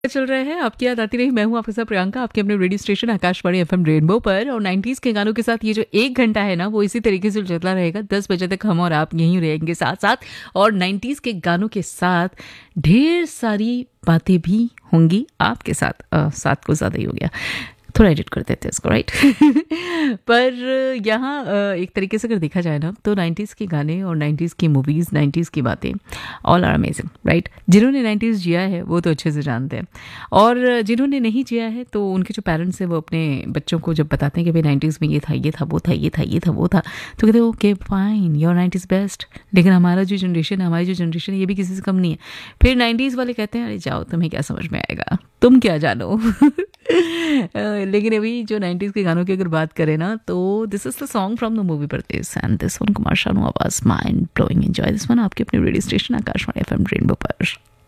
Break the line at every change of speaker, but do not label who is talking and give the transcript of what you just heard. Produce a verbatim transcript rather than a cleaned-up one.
चल रहे हैं आपकी याद आती रही। मैं हूं आपके साथ प्रियंका, आपके अपने radio station Akashvani FM rainbow पर। और नाइन्टीज के गानों के साथ ये जो एक घंटा है ना, वो इसी तरीके से चलता रहेगा। दस बजे तक हम और आप यहीं रहेंगे साथ साथ। और नाइन्टीज के गानों के साथ ढेर सारी बातें भी होंगी आपके साथ। आ, साथ को ज़्यादा ही हो गया, थोड़ा एडिट कर देते हैं इसको, राइट। पर यहाँ अ, एक तरीके से अगर देखा जाए ना, तो नाइन्टीज़ के गाने और नाइन्टीज़ की मूवीज़, नाइन्टीज़ की बातें ऑल आर अमेजिंग, राइट। जिन्होंने नाइन्टीज़ जिया है वो तो अच्छे से जानते हैं, और जिन्होंने नहीं जिया है तो उनके जो पेरेंट्स हैं वो अपने बच्चों को जब बताते हैं कि भाई नाइन्टीज़ में ये था, ये था, वो था, ये था, ये था, वो था, तो कहते हैं okay fine, your nineties best. लेकिन हमारा जो जनरेशन है, हमारी जो जनरेशन है, ये भी किसी से कम नहीं है। फिर नाइन्टीज़ वाले कहते हैं अरे जाओ, तुम्हें क्या समझ में आएगा, तुम क्या जानो। अ, लेकिन अभी जो नाइन्टीज़ के गानों की अगर बात करें ना, तो this is the song from the movie Pradesh and this one Kumar Sanu आवाज, mind blowing. Enjoy this one आपके अपने radio station Akashvani FM rainbow पर।